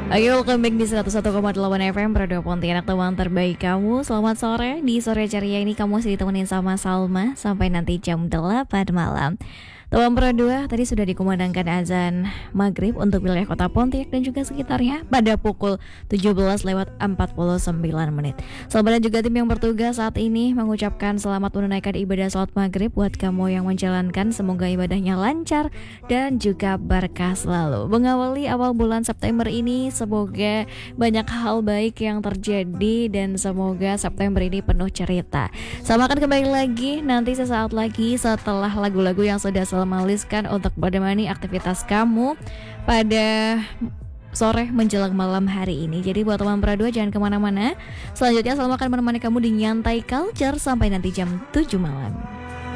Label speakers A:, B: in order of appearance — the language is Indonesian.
A: Oke, welcome back di 101,8 FM Radio Pontianak, teman terbaik kamu. Selamat sore. Di sore ceria ini kamu masih ditemenin sama Salma sampai nanti jam 8 malam. Teman Pro 2, tadi sudah dikumandangkan azan maghrib untuk wilayah kota Pontianak dan juga sekitarnya pada pukul 17:49. Selamat dan juga tim yang bertugas saat ini mengucapkan selamat menunaikan ibadah salat maghrib buat kamu yang menjalankan. Semoga ibadahnya lancar dan juga berkah selalu. Mengawali awal bulan September ini, semoga banyak hal baik yang terjadi dan semoga September ini penuh cerita. Sama akan kembali lagi nanti sesaat lagi setelah lagu-lagu yang sudah meliskan untuk menemani aktivitas kamu pada sore menjelang malam hari ini. Jadi buat teman Pro 2 jangan kemana-mana. Selanjutnya Salma akan menemani kamu di Nyantai Culture sampai nanti jam 7 malam.